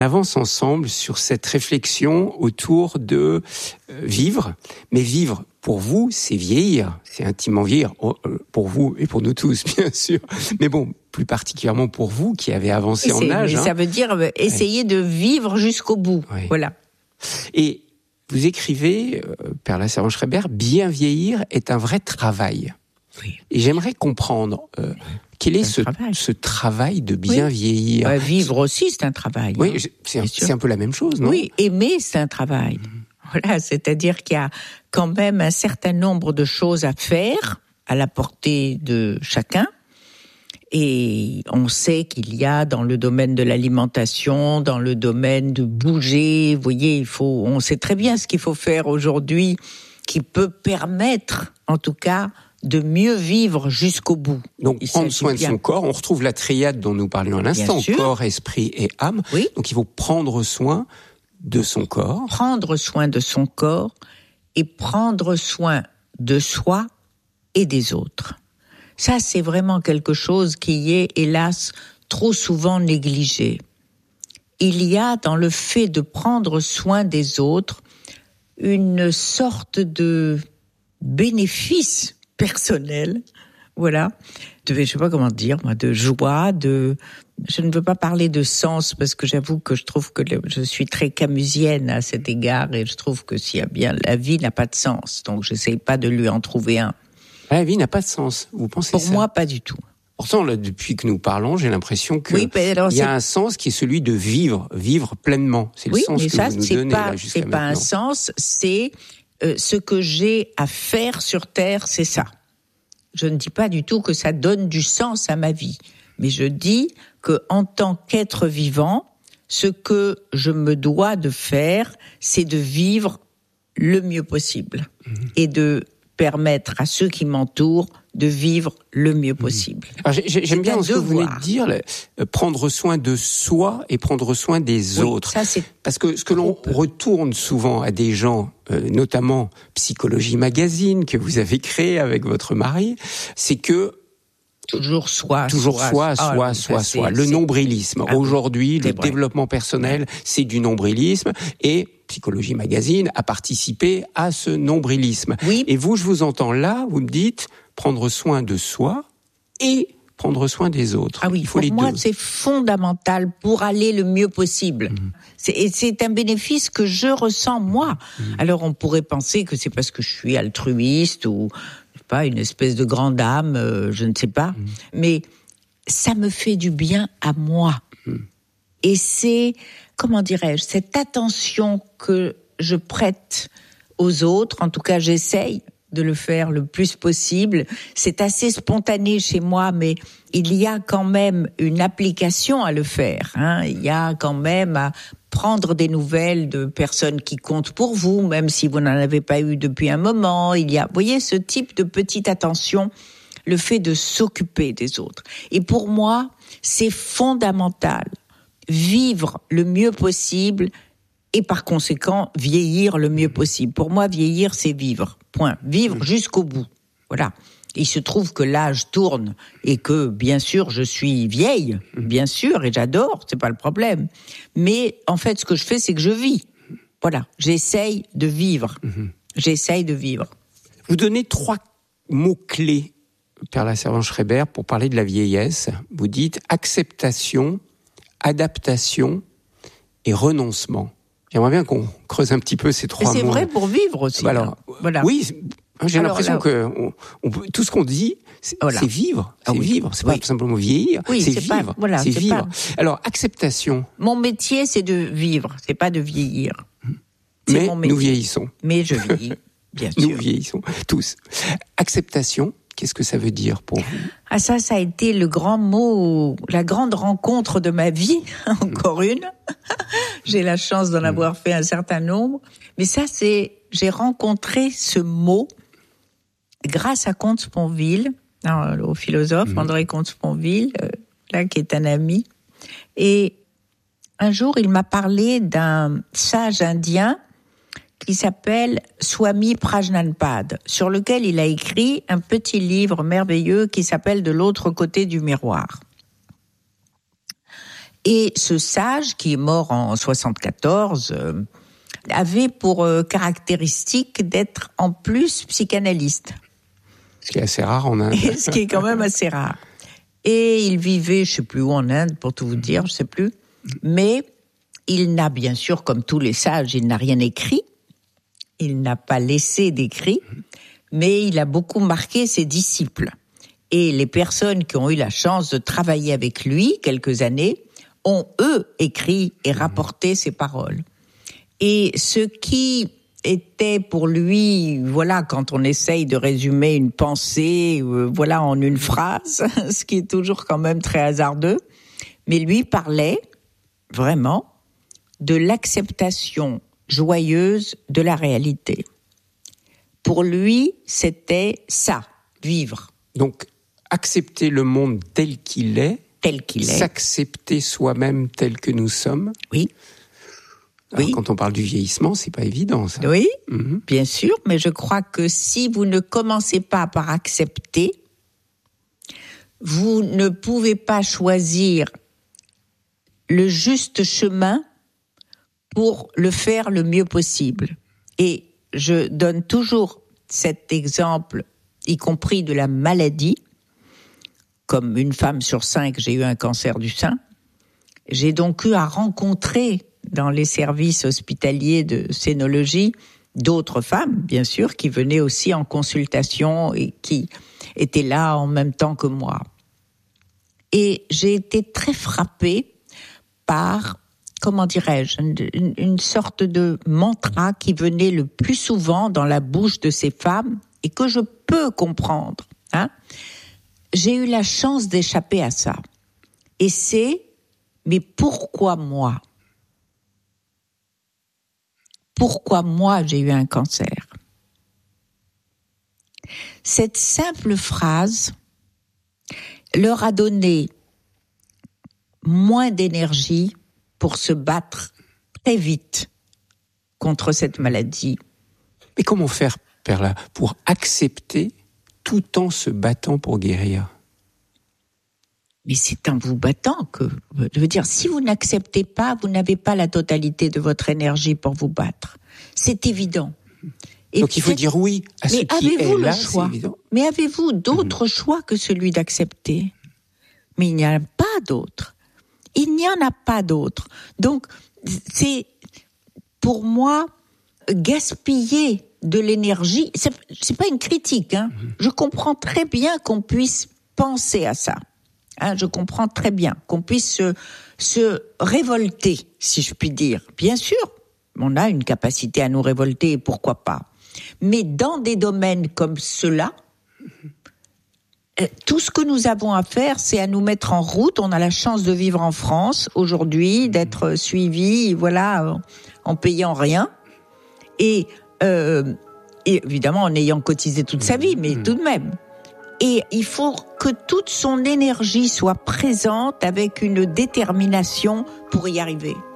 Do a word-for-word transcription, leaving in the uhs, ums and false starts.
avance ensemble sur cette réflexion autour de euh, vivre. Mais vivre, pour vous, c'est vieillir. C'est intimement vieillir. Oh, euh, pour vous et pour nous tous, bien sûr. Mais bon, plus particulièrement pour vous qui avez avancé et en âge. Mais hein. Ça veut dire euh, essayer ouais. de vivre jusqu'au bout. Ouais. Voilà. Et vous écrivez, euh, Père Lasserre-Schreiber, bien vieillir est un vrai travail. Oui. Et j'aimerais comprendre... Euh, Quel est ce travail. ce travail de bien oui. vieillir ? euh, Vivre aussi, c'est un travail. Oui, hein, c'est, un, c'est un peu la même chose, non ? Oui, aimer, c'est un travail. Mmh. Voilà, c'est-à-dire qu'il y a quand même un certain nombre de choses à faire à la portée de chacun. Et on sait qu'il y a dans le domaine de l'alimentation, dans le domaine de bouger, vous voyez, il faut, on sait très bien ce qu'il faut faire aujourd'hui qui peut permettre, en tout cas, de mieux vivre jusqu'au bout. Donc, il prendre soin bien. de son corps, on retrouve la triade dont nous parlions à l'instant, corps, esprit et âme. Oui. Donc, il faut prendre soin de son corps. Prendre soin de son corps et prendre soin de soi et des autres. Ça, c'est vraiment quelque chose qui est, hélas, trop souvent négligé. Il y a dans le fait de prendre soin des autres une sorte de bénéfice personnel, voilà, de, je sais pas comment dire, moi, de joie, de, je ne veux pas parler de sens parce que j'avoue que je trouve que le, je suis très camusienne à cet égard et je trouve que s'il y a bien, la vie n'a pas de sens, donc j'essaye pas de lui en trouver un. La vie n'a pas de sens, vous pensez Pour ça ? Pour moi, pas du tout. Pourtant, là, depuis que nous parlons, j'ai l'impression qu'il oui, alors, y a un sens qui est celui de vivre, vivre pleinement. C'est le oui, sens mais que ça, vous nous c'est donnez pas, là jusqu'à c'est maintenant. pas un sens, c'est euh, ce que j'ai à faire sur Terre, c'est ça. Je ne dis pas du tout que ça donne du sens à ma vie, mais je dis que en tant qu'être vivant, ce que je me dois de faire, c'est de vivre le mieux possible mmh. et de permettre à ceux qui m'entourent de vivre le mieux possible. Alors, j'ai, j'aime bien ce que vous venez de dire, le, euh, prendre soin de soi et prendre soin des oui, autres. Ça, c'est Parce que ce que l'on peu. retourne souvent à des gens, euh, notamment Psychologie Magazine, que vous avez créé avec votre mari, c'est que Toujours soi, toujours soi, soi, ah, soi, oui, soi, c'est, soi. Le c'est... nombrilisme. Ah, Aujourd'hui, le vrai. développement personnel, c'est du nombrilisme. Et Psychologie Magazine a participé à ce nombrilisme. Oui. Et vous, je vous entends là, vous me dites prendre soin de soi et prendre soin des autres. Ah oui, il faut pour les moi, deux. c'est fondamental pour aller le mieux possible. Mmh. C'est, et c'est un bénéfice que je ressens, moi. Mmh. Alors, on pourrait penser que c'est parce que je suis altruiste ou pas une espèce de grande âme, euh, je ne sais pas. Mmh. Mais ça me fait du bien à moi. Mmh. Et c'est, comment dirais-je, cette attention que je prête aux autres, en tout cas, j'essaye de le faire le plus possible. C'est assez spontané chez moi, mais il y a quand même une application à le faire. Hein. Il y a quand même à prendre des nouvelles de personnes qui comptent pour vous, même si vous n'en avez pas eu depuis un moment. Il y a, vous voyez, ce type de petite attention, le fait de s'occuper des autres. Et pour moi, c'est fondamental. Vivre le mieux possible et par conséquent, vieillir le mieux possible. Pour moi, vieillir, c'est vivre. Point. Vivre jusqu'au bout. Voilà. Il se trouve que l'âge tourne et que, bien sûr, je suis vieille, bien sûr, et j'adore, c'est pas le problème. Mais, en fait, ce que je fais, c'est que je vis. Voilà. J'essaye de vivre. J'essaye de vivre. Vous donnez trois mots-clés, Père Lasserre-Schreiber, pour parler de la vieillesse. Vous dites acceptation, adaptation et renoncement. J'aimerais bien qu'on creuse un petit peu ces trois mots. Et c'est mots. Vrai pour vivre aussi. Bah alors, voilà. Oui, j'ai alors, l'impression là, que on, on, tout ce qu'on dit, c'est, voilà. c'est vivre. C'est ah, oui. vivre. C'est oui. pas simplement vieillir. Oui, c'est, c'est vivre. Pas, voilà, c'est, c'est vivre. Pas... Alors, acceptation. Mon métier, c'est de vivre. C'est pas de vieillir. C'est Mais mon métier. nous vieillissons. Mais je vis, bien sûr. Nous vieillissons tous. Acceptation. Qu'est-ce que ça veut dire pour vous ? Ah ça, ça a été le grand mot, la grande rencontre de ma vie, encore une. J'ai la chance d'en avoir fait un certain nombre. Mais ça, c'est, j'ai rencontré ce mot grâce à Comte-Sponville, non, au philosophe mmh. André Comte-Sponville, euh, là, qui est un ami. Et un jour, il m'a parlé d'un sage indien qui s'appelle Swami Prajnanpad, sur lequel il a écrit un petit livre merveilleux qui s'appelle « De l'autre côté du miroir ». Et ce sage, qui est mort en soixante-quatorze, euh, avait pour euh, caractéristique d'être en plus psychanalyste. Ce qui est assez rare en Inde. Ce qui est quand même assez rare. Et il vivait, je ne sais plus où en Inde, pour tout vous dire, je ne sais plus. Mais il n'a bien sûr, comme tous les sages, il n'a rien écrit. Il n'a pas laissé d'écrit. Mais il a beaucoup marqué ses disciples. Et les personnes qui ont eu la chance de travailler avec lui quelques années ont, eux, écrit et rapporté ses paroles. Et ce qui était pour lui, voilà, quand on essaye de résumer une pensée, euh, voilà, en une phrase, ce qui est toujours quand même très hasardeux, mais lui parlait vraiment de l'acceptation joyeuse de la réalité. Pour lui, c'était ça, vivre. Donc, accepter le monde tel qu'il est, tel qu'il est, s'accepter soi-même tel que nous sommes. Oui. Alors, oui. Quand on parle du vieillissement, c'est pas évident, ça. Oui, mm-hmm. bien sûr, mais je crois que si vous ne commencez pas par accepter, vous ne pouvez pas choisir le juste chemin pour le faire le mieux possible. Et je donne toujours cet exemple, y compris de la maladie. Comme une femme sur cinq, j'ai eu un cancer du sein. J'ai donc eu à rencontrer dans les services hospitaliers de scénologie d'autres femmes, bien sûr, qui venaient aussi en consultation et qui étaient là en même temps que moi. Et j'ai été très frappée par, comment dirais-je, une, une sorte de mantra qui venait le plus souvent dans la bouche de ces femmes et que je peux comprendre. Hein. J'ai eu la chance d'échapper à ça. Et c'est, mais pourquoi moi ? Pourquoi moi j'ai eu un cancer ? Cette simple phrase leur a donné moins d'énergie pour se battre très vite contre cette maladie. Mais comment faire, Perla, pour accepter tout en se battant pour guérir ? Mais c'est en vous battant que, je veux dire, si vous n'acceptez pas, vous n'avez pas la totalité de votre énergie pour vous battre. C'est évident. Et donc il faut dire oui à ce qui est là, c'est évident. Mais avez-vous d'autres mmh. choix que celui d'accepter ? Mais il n'y en a pas d'autre. Il n'y en a pas d'autre. Donc, c'est, pour moi, gaspiller de l'énergie, c'est, c'est pas une critique, hein. Mmh. Je comprends très bien qu'on puisse penser à ça. Hein, je comprends très bien qu'on puisse se, se révolter, si je puis dire. Bien sûr, on a une capacité à nous révolter, pourquoi pas. Mais dans des domaines comme ceux-là, tout ce que nous avons à faire, c'est à nous mettre en route. On a la chance de vivre en France aujourd'hui, d'être suivis, voilà, en payant rien. Et, euh, et évidemment, en ayant cotisé toute sa vie, mais tout de même. Et il faut que toute son énergie soit présente avec une détermination pour y arriver.